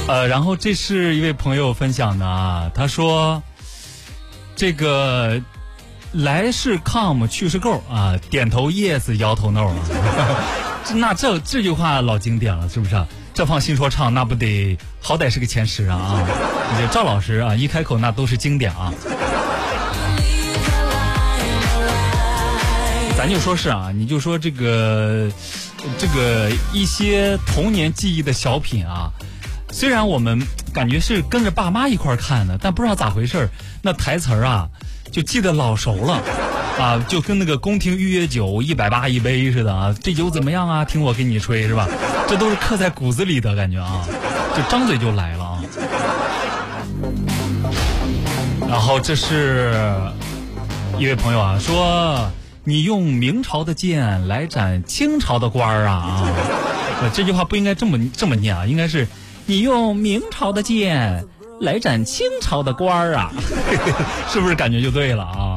然后这是一位朋友分享的啊，他说这个来是 come 去是 go 啊，点头 yes 摇头 no 啊。那这句话老经典了，是不是啊？这放新说唱那不得好歹是个前十啊！这赵老师啊，一开口那都是经典啊。咱就说是啊，你就说这个一些童年记忆的小品啊，虽然我们感觉是跟着爸妈一块看的，但不知道咋回事，那台词啊就记得老熟了啊，就跟那个宫廷御约酒180一杯似的啊，这酒怎么样啊？听我给你吹是吧？这都是刻在骨子里的感觉啊，就张嘴就来了啊。然后这是一位朋友啊说，你用明朝的剑来斩清朝的官儿啊！这句话不应该这么念啊，应该是你用明朝的剑来斩清朝的官儿啊，是不是感觉就对了啊？